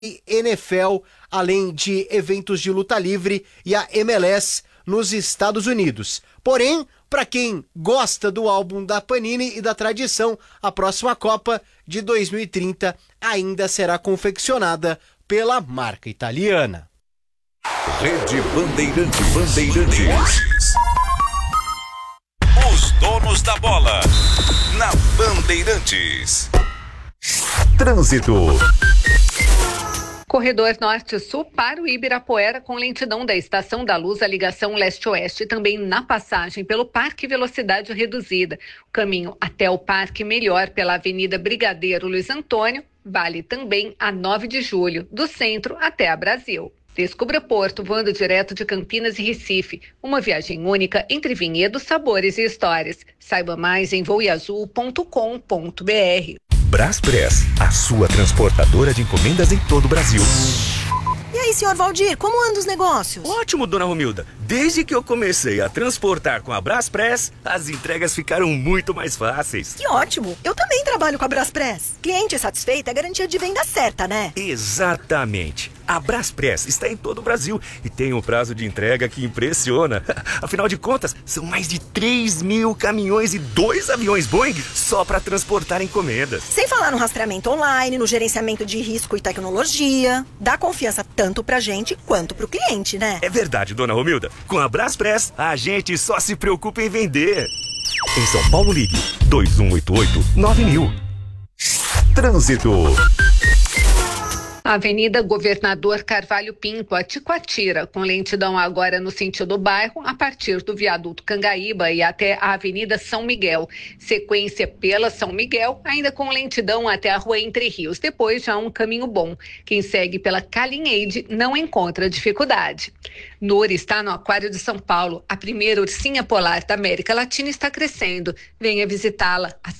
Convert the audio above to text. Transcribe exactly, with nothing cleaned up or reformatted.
N F L, além de eventos de luta livre e a M L S nos Estados Unidos. Porém, para quem gosta do álbum da Panini e da tradição, a próxima Copa de dois mil e trinta ainda será confeccionada pela marca italiana. Rede Bandeirantes. Bandeirantes. Os donos da bola na Bandeirantes. Trânsito. Corredor Norte-Sul para o Ibirapuera com lentidão da Estação da Luz à ligação leste-oeste, também na passagem pelo Parque Velocidade Reduzida. O caminho até o Parque Melhor pela Avenida Brigadeiro Luiz Antônio vale também a nove de julho, do centro até a Brasil. Descubra Porto voando direto de Campinas e Recife. Uma viagem única entre vinhedos, sabores e histórias. Saiba mais em voe azul ponto com ponto br. Braspress, a sua transportadora de encomendas em todo o Brasil. E aí, senhor Valdir, como andam os negócios? Ótimo, dona Romilda. Desde que eu comecei a transportar com a Braspress, as entregas ficaram muito mais fáceis. Que ótimo! Eu também trabalho com a Braspress. Cliente satisfeito é garantia de venda certa, né? Exatamente. A Braspress está em todo o Brasil e tem um prazo de entrega que impressiona. Afinal de contas, são mais de três mil caminhões e dois aviões Boeing só para transportar encomendas. Sem falar no rastreamento online, no gerenciamento de risco e tecnologia. Dá confiança tanto pra gente quanto pro cliente, né? É verdade, dona Romilda. Com a Braspress, a gente só se preocupa em vender. Em São Paulo, ligue dois um oito oito nove mil. Trânsito. Avenida Governador Carvalho Pinto, a Ticoatira, com lentidão agora no sentido bairro, a partir do viaduto Cangaíba e até a Avenida São Miguel. Sequência pela São Miguel, ainda com lentidão até a Rua Entre Rios. Depois já um caminho bom. Quem segue pela Calinheide não encontra dificuldade. Nuri está no Aquário de São Paulo. A primeira ursinha polar da América Latina está crescendo. Venha visitá-la. A